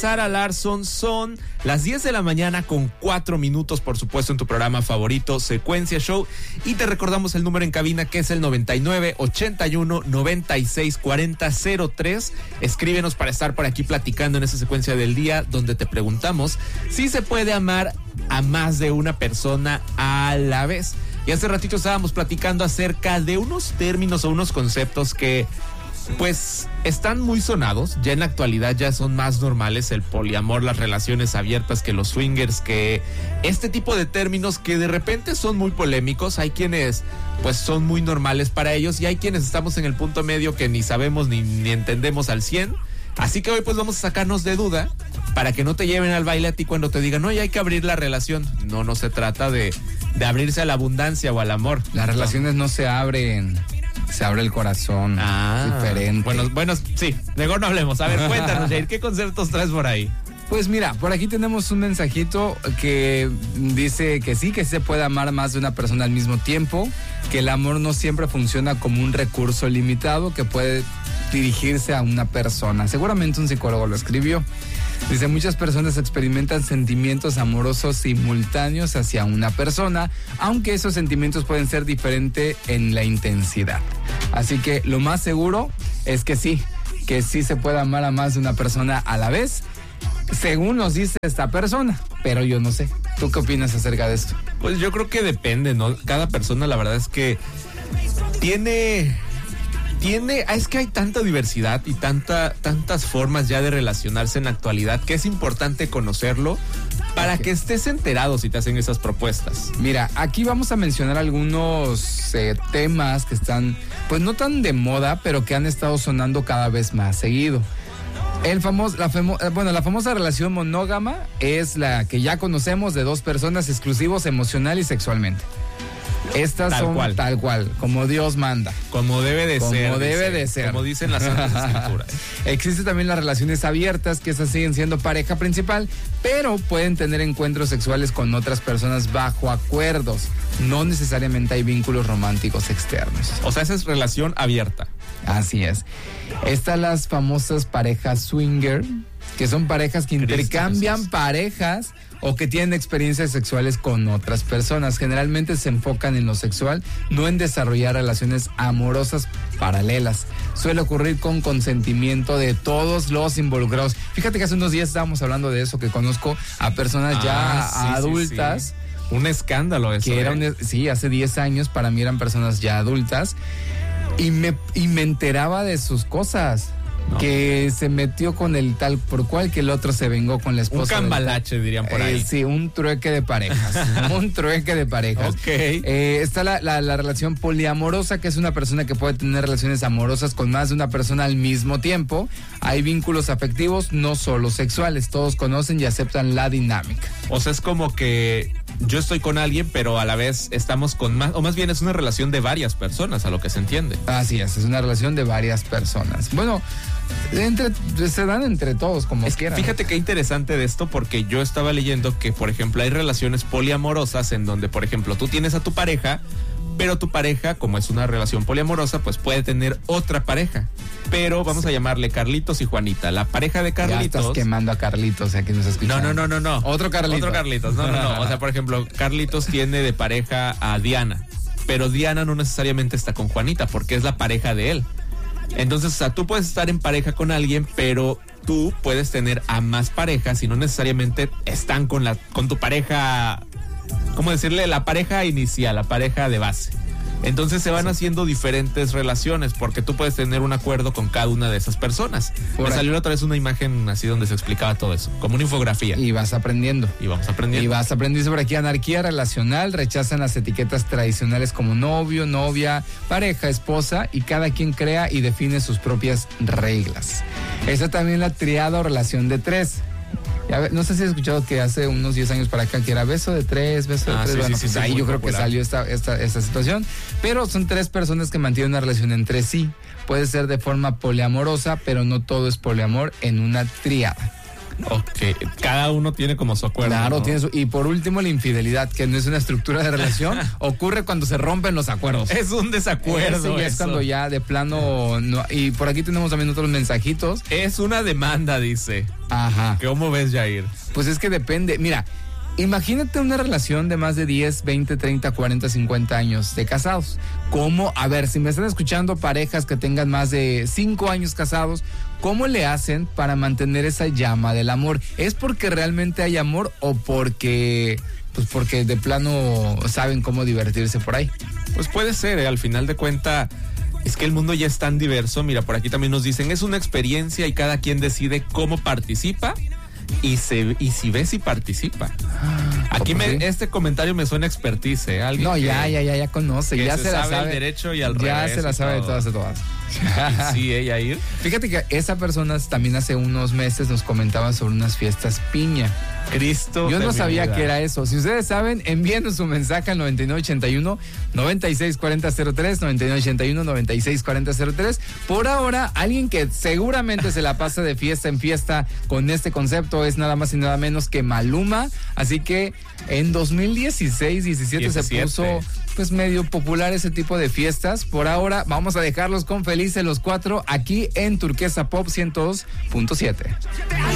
Sara Larson. Son las 10 de la mañana con 4 minutos, por supuesto, en tu programa favorito, Secuencia Show. Y te recordamos el número en cabina, que es el 99 81 96 40 03. Escríbenos para estar por aquí platicando en esa secuencia del día, donde te preguntamos si se puede amar a más de una persona a la vez. Y hace ratito estábamos platicando acerca de unos términos o unos conceptos que pues están muy sonados. Ya en la actualidad ya son más normales el poliamor, las relaciones abiertas, que los swingers, que este tipo de términos que de repente son muy polémicos. Hay quienes pues son muy normales para ellos y hay quienes estamos en el punto medio que ni sabemos ni entendemos al 100. Así que hoy pues vamos a sacarnos de duda para que no te lleven al baile a ti cuando te digan, oye, hay que abrir la relación. No se trata de abrirse a la abundancia o al amor. Las relaciones no se abren, se abre el corazón. Diferente. Bueno, sí, mejor no hablemos. A ver, cuéntanos, Jair, ¿qué conceptos traes por ahí? Pues mira, por aquí tenemos un mensajito que dice que sí se puede amar más de una persona al mismo tiempo, que el amor no siempre funciona como un recurso limitado que puede dirigirse a una persona. Seguramente un psicólogo lo escribió. Dice, muchas personas experimentan sentimientos amorosos simultáneos hacia una persona, aunque esos sentimientos pueden ser diferentes en la intensidad. Así que lo más seguro es que sí se puede amar a más de una persona a la vez, según nos dice esta persona, pero yo no sé. ¿Tú qué opinas acerca de esto? Pues yo creo que depende, ¿no? Cada persona, la verdad es que es que hay tanta diversidad y tantas formas ya de relacionarse en la actualidad que es importante conocerlo para que estés enterado si te hacen esas propuestas. Mira, aquí vamos a mencionar algunos temas que están, pues no tan de moda, pero que han estado sonando cada vez más seguido. La famosa relación monógama es la que ya conocemos, de dos personas, exclusivos emocional y sexualmente. Estas son tal cual, como Dios manda. Como debe de ser. Como dicen las Santas Escrituras. Existen también las relaciones abiertas, que esas siguen siendo pareja principal, pero pueden tener encuentros sexuales con otras personas bajo acuerdos. No necesariamente hay vínculos románticos externos. O sea, esa es relación abierta. Así es. Están las famosas parejas swinger, que son parejas que intercambian parejas o que tienen experiencias sexuales con otras personas. Generalmente se enfocan en lo sexual, no en desarrollar relaciones amorosas paralelas. Suele ocurrir con consentimiento de todos los involucrados. Fíjate que hace unos días estábamos hablando de eso, que conozco a personas ya adultas. Sí. Un escándalo eso. Que hace 10 años para mí eran personas ya adultas y me enteraba de sus cosas. No. Que se metió con el tal por cual, que el otro se vengó con la esposa. Un cambalache, dirían por ahí. Sí, un trueque de parejas. Un trueque de parejas. Ok. Está la relación poliamorosa, que es una persona que puede tener relaciones amorosas con más de una persona al mismo tiempo. Hay vínculos afectivos, no solo sexuales. Todos conocen y aceptan la dinámica. O sea, es como que yo estoy con alguien, pero a la vez estamos con más, o más bien es una relación de varias personas, a lo que se entiende. Así es una relación de varias personas. Bueno, se dan entre todos como quieran. Fíjate qué interesante de esto, porque yo estaba leyendo que, por ejemplo, hay relaciones poliamorosas en donde, por ejemplo, tú tienes a tu pareja, pero tu pareja, como es una relación poliamorosa, pues puede tener otra pareja. Pero vamos a llamarle Carlitos y Juanita. La pareja de Carlitos. Ya estás quemando a Carlitos, aquí nos escuchan. No. Otro Carlitos. No. O sea, por ejemplo, Carlitos tiene de pareja a Diana, pero Diana no necesariamente está con Juanita porque es la pareja de él. Entonces, o sea, tú puedes estar en pareja con alguien, pero tú puedes tener a más parejas y no necesariamente están con tu pareja, ¿cómo decirle? La pareja inicial, la pareja de base. Entonces se van haciendo diferentes relaciones porque tú puedes tener un acuerdo con cada una de esas personas. Me salió otra vez una imagen así donde se explicaba todo eso, como una infografía. Y vas aprendiendo. Y vamos aprendiendo. Y vas aprendiendo sobre aquí. Anarquía relacional, rechazan las etiquetas tradicionales como novio, novia, pareja, esposa, y cada quien crea y define sus propias reglas. Esa también la triada o relación de tres. No sé si has escuchado que hace unos 10 años para acá que era beso de tres. Bueno, sí, ahí yo creo popular. que salió esta situación. Pero son tres personas que mantienen una relación entre sí. Puede ser de forma poliamorosa, pero no todo es poliamor en una triada. Ok, cada uno tiene como su acuerdo. Claro, ¿no? y por último la infidelidad, que no es una estructura de relación, ocurre cuando se rompen los acuerdos. Es un desacuerdo. Es cuando ya de plano no, y por aquí tenemos también otros mensajitos. Es una demanda, dice. Ajá. ¿Cómo ves, Jair? Pues es que depende. Mira, imagínate una relación de más de 10, 20, 30, 40, 50 años de casados. ¿Cómo? A ver, si me están escuchando parejas que tengan más de 5 años casados, ¿cómo le hacen para mantener esa llama del amor? ¿Es porque realmente hay amor o porque de plano saben cómo divertirse por ahí? Pues puede ser, al final de cuentas, es que el mundo ya es tan diverso. Mira, por aquí también nos dicen, es una experiencia y cada quien decide cómo participa y si ve si participa. Aquí este comentario me suena expertise, ¿eh? Alguien no, que, ya conoce, que ya se la sabe el derecho y al revés. Ya se la sabe de todas. Sí, Jair. Fíjate que esa persona también hace unos meses nos comentaba sobre unas fiestas piña. Cristo. Yo no sabía que era eso. Si ustedes saben, envíenos su mensaje al 9981-964003, 9981-964003. Por ahora, alguien que seguramente se la pasa de fiesta en fiesta con este concepto es nada más y nada menos que Maluma. Así que en 2016-17 se puso pues medio popular ese tipo de fiestas. Por ahora, vamos a dejarlos con felices los 4 aquí en Turquesa Pop 102.7.